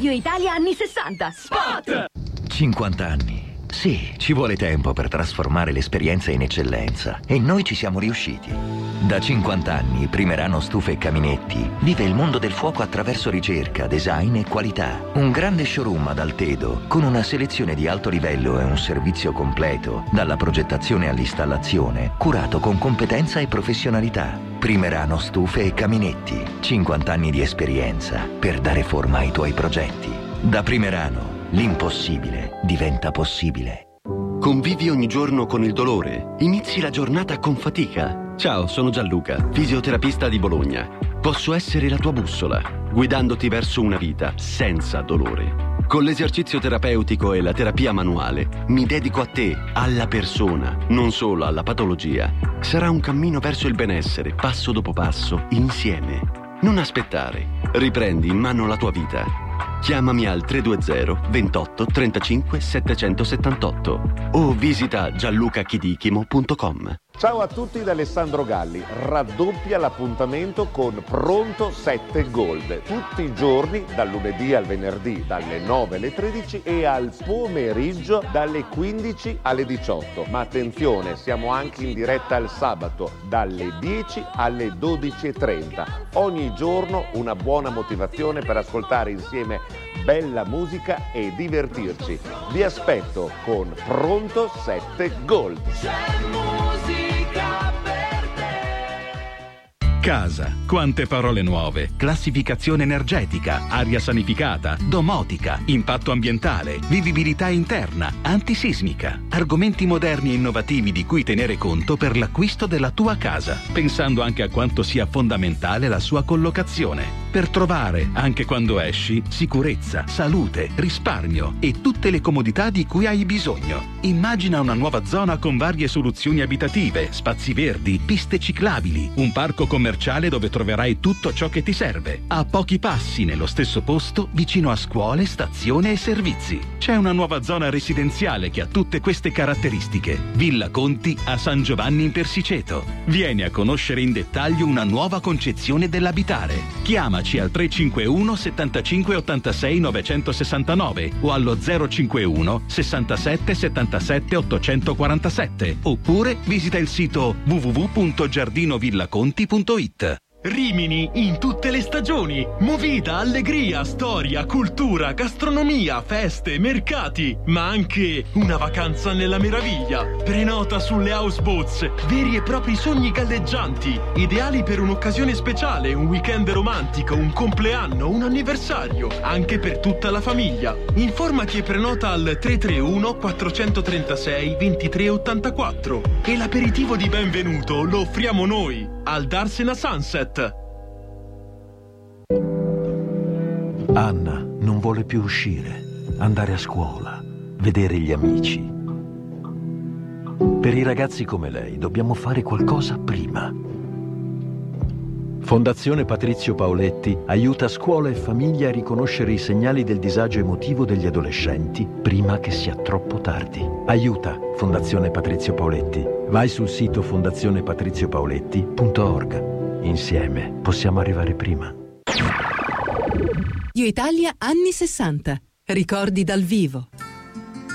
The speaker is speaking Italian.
Io Italia anni 60. Spot! 50 anni. Sì, ci vuole tempo per trasformare l'esperienza in eccellenza e noi ci siamo riusciti. Da 50 anni Primerano Stufe e Caminetti vive il mondo del fuoco attraverso ricerca, design e qualità. Un grande showroom ad Altedo con una selezione di alto livello e un servizio completo, dalla progettazione all'installazione, curato con competenza e professionalità. Primerano Stufe e Caminetti, 50 anni di esperienza per dare forma ai tuoi progetti. Da Primerano l'impossibile diventa possibile. Convivi ogni giorno con il dolore. Inizi la giornata con fatica. Ciao, sono Gianluca, fisioterapista di Bologna. Posso essere la tua bussola, guidandoti verso una vita senza dolore. Con l'esercizio terapeutico e la terapia manuale mi dedico a te, alla persona, non solo alla patologia. Sarà un cammino verso il benessere, passo dopo passo, insieme. Non aspettare. Riprendi in mano la tua vita. Chiamami al 320 28 35 778 o visita gianlucachidichimo.com. Ciao a tutti da Alessandro Galli. Raddoppia l'appuntamento con Pronto 7 Gold. Tutti i giorni, dal lunedì al venerdì, dalle 9 alle 13 e al pomeriggio dalle 15 alle 18. Ma attenzione, siamo anche in diretta il sabato, dalle 10 alle 12:30. Ogni giorno una buona motivazione per ascoltare insieme bella musica e divertirci. Vi aspetto con Pronto 7 Gold. Casa, quante parole nuove. Classificazione energetica, aria sanificata, domotica, impatto ambientale, vivibilità interna, antisismica. Argomenti moderni e innovativi di cui tenere conto per l'acquisto della tua casa, pensando anche a quanto sia fondamentale la sua collocazione. Per trovare, anche quando esci, sicurezza, salute, risparmio e tutte le comodità di cui hai bisogno. Immagina una nuova zona con varie soluzioni abitative, spazi verdi, piste ciclabili, un parco commerciale dove troverai tutto ciò che ti serve, a pochi passi nello stesso posto, vicino a scuole, stazione e servizi. C'è una nuova zona residenziale che ha tutte queste caratteristiche. Villa Conti a San Giovanni in Persiceto. Vieni a conoscere in dettaglio una nuova concezione dell'abitare. Chiamaci al 351 75 86 969 o allo 051 67 77 847 oppure visita il sito www.giardinovillaconti.it. Rimini in tutte le stagioni. Movida, allegria, storia, cultura, gastronomia, feste, mercati, ma anche una vacanza nella meraviglia. Prenota sulle houseboats, veri e propri sogni galleggianti, ideali per un'occasione speciale, un weekend romantico, un compleanno, un anniversario, anche per tutta la famiglia. Informati e prenota al 331 436 2384 e l'aperitivo di benvenuto lo offriamo noi al Darsena Sunset. Anna non vuole più uscire, andare a scuola, vedere gli amici. Per i ragazzi come lei dobbiamo fare qualcosa prima. Fondazione Patrizio Paoletti aiuta scuola e famiglia a riconoscere i segnali del disagio emotivo degli adolescenti prima che sia troppo tardi. Aiuta Fondazione Patrizio Paoletti. Vai sul sito fondazionepatriziopaoletti.org. Insieme possiamo arrivare prima. Io Italia anni 60. Ricordi dal vivo.